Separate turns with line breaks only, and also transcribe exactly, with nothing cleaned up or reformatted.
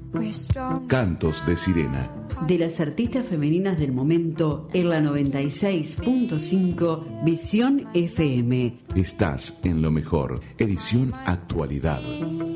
Cantos de Sirena.
De las artistas femeninas del momento en la noventa y seis punto cinco Visión F M.
Estás en lo mejor. Edición Actualidad.